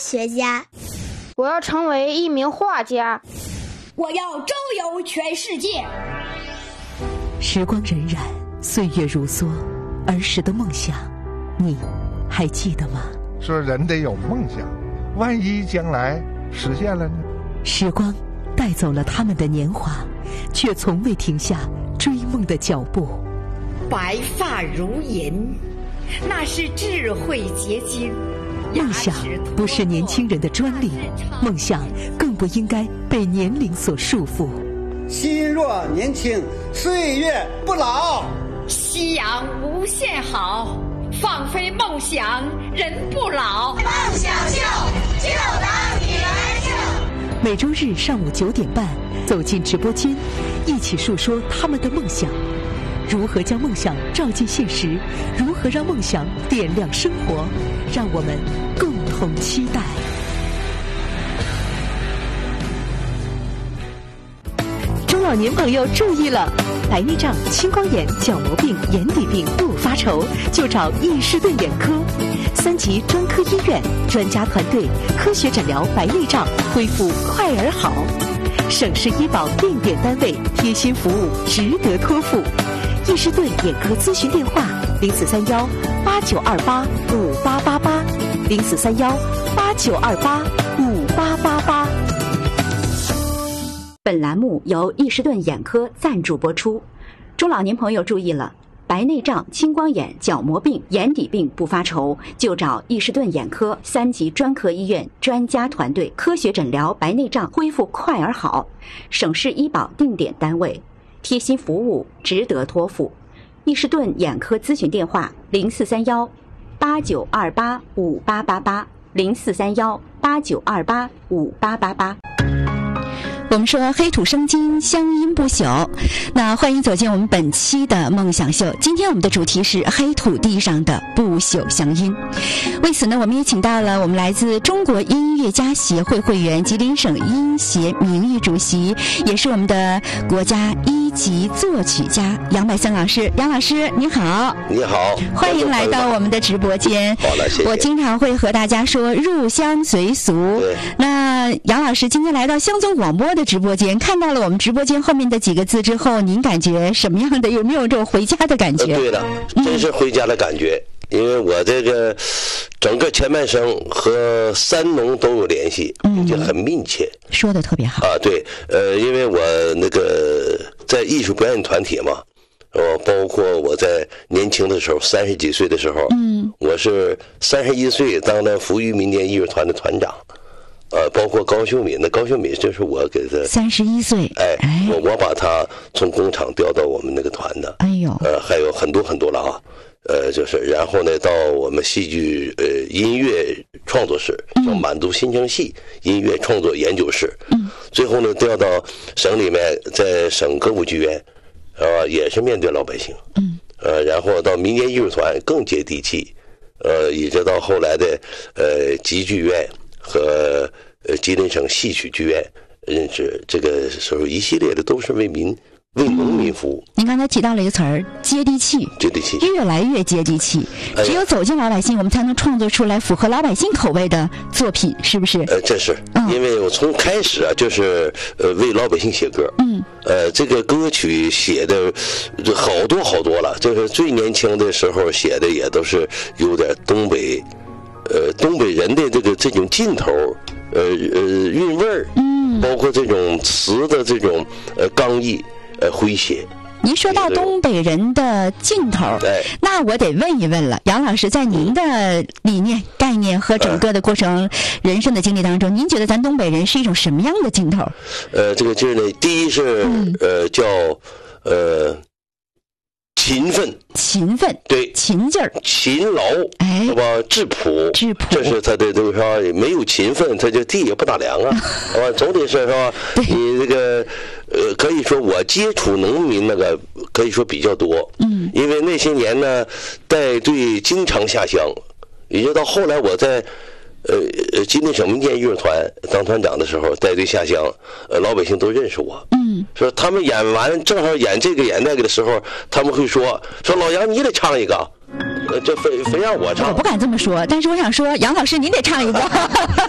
学家。 我要成为一名画家。 我要周游全世界。 时光荏苒，岁月如梭，儿时的梦想，你还记得吗？ 说人得有梦想，万一将来实现了呢？ 时光带走了他们的年华，却从未停下追梦的脚步。 白发如银，那是智慧结晶。 梦想不是年轻人的专利，梦想更不应该被年龄所束缚。 心若年轻，岁月不老。 夕阳无限好，放飞梦想，人不老。 梦想秀，就当女儿秀。 每周日上午9点半，走进直播间，一起述说他们的梦想，如何将梦想照进现实，如何让梦想点亮生活，让我们共同期待。中老年朋友注意了，白内障、青光眼、角膜病、眼底病不发愁，就找易士顿眼科，3级专科医院，专家团队科学诊疗白内障，恢复快而好。省市医保定点单位，贴心服务，值得托付。易士顿眼科咨询电话：0431-8928-5888，0431-8928-5888。 本栏目由易士顿眼科赞助播出。中老年朋友注意了，白内障、青光眼、角膜病、眼底病不发愁，就找易士顿眼科3级专科医院，专家团队科学诊疗白内障，恢复快而好。省市医保定点单位，贴心服务，值得托付。易士顿眼科咨询电话：0431-8928-5888，0431-8928-5888。我们说黑土生金，乡音不朽。那欢迎走进我们本期的梦想秀。今天我们的主题是黑土地上的不朽乡音。为此呢，我们也请到了我们来自中国音乐家协会会员、吉林省音协名誉主席，也是我们的国家1级作曲家杨百森老师。杨老师你好。 你好， 欢迎来到我们的直播间。 好了，谢谢。 我经常会和大家说入乡随俗。那杨老师今天来到乡村广播的直播间，看到了我们直播间后面的几个字之后，您感觉什么样的？有没有这种回家的感觉？ 对了，真是回家的感觉。因为我这个整个前半生和三农都有联系，并且很密切。 说的特别好啊！ 对，因为我那个在艺术表演团体嘛，包括我在年轻的时候，30几岁的时候，我是31岁当了福余民间艺术团的团长。包括高秀敏，那高秀敏就是我给他 31岁， 我把他从工厂调到我们那个团的，还有很多很多了啊，就是然后呢，到我们戏剧音乐创作室，叫满族新生系音乐创作研究室，最后呢调到省里面，在省歌舞剧院，也是面对老百姓，然后到民间艺术团更接地气，一直到后来的集剧院和吉林省戏曲剧院，认识这个时候一系列的都是为农民服务。 您刚才提到了一个词儿，接地气， 接地气， 越来越接地气。只有走进老百姓，我们才能创作出来符合老百姓口味的作品，是不是？ 这是，因为我从开始啊，就是为老百姓写歌。这个歌曲写的好多好多了，就是最年轻的时候写的也都是有点东北人的这种劲头，韵味儿，包括这种词的这种刚毅，诙谐。 您说到东北人的劲头，那我得问一问了，杨老师，在您的理念、概念和整个的过程、人生的经历当中，您觉得咱东北人是一种什么样的劲头？ 这个劲儿呢，第一是叫勤奋，对， 勤劲儿， 勤劳，是吧？质朴，这是他的这个啥？没有勤奋，他就地也不打粮啊，是吧？总得是吧？你这个可以说我接触农民那个可以说比较多，因为那些年呢带队经常下乡，一直到后来我在吉林省民间艺术团当团长的时候带队下乡，老百姓都认识我。说他们演完正好演这个演那个的时候，他们会说老杨你得唱一个，这非让我唱。 我不敢这么说，但是我想说杨老师您得唱一个。